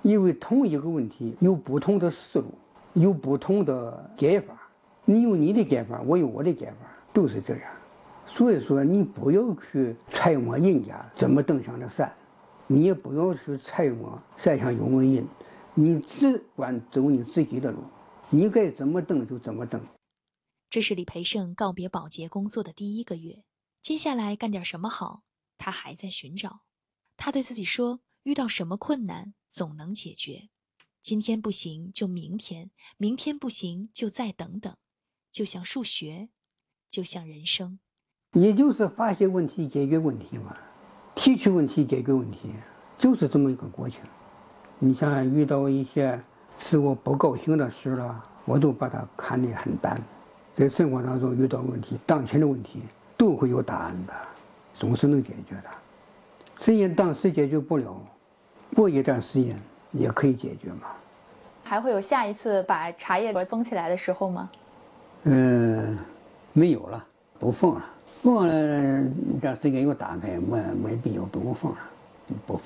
因为同一个问题有不同的思路，有不同的解法。你有你的解法，我有我的解法，都是这样。所以说，你不要去揣摩人家怎么登上的山，你也不要去揣摩山上有没有人，你只管走你自己的路，你该怎么登就怎么登。 这是李培盛告别保洁工作的第1个月，接下来干点什么好，他还在寻找。他对自己说，遇到什么困难总能解决，今天不行就明天，明天不行就再等等，就像数学，就像人生。 也就是发现问题解决问题嘛，提出问题解决问题，就是这么一个过程。你像遇到一些使我不高兴的事了，我都把它看得很淡。在生活当中遇到问题，当前的问题都会有答案的，总是能解决的。虽然当时解决不了，过一段时间也可以解决嘛。 还会有下一次把茶叶封起来的时候吗？ 没有了，不封了。封了，这时间又打开，没必要不用封了，不封。